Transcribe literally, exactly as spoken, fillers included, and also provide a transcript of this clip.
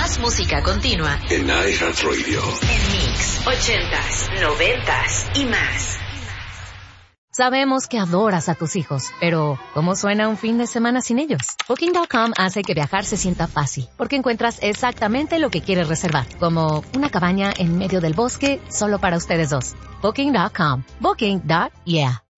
Más música continua en iHeartRadio. En Mix, ochentas, noventas y más. Sabemos que adoras a tus hijos, pero ¿cómo suena un fin de semana sin ellos? Booking punto com hace que viajar se sienta fácil, porque encuentras exactamente lo que quieres reservar, como una cabaña en medio del bosque solo para ustedes dos. Booking punto com. Booking. Yeah.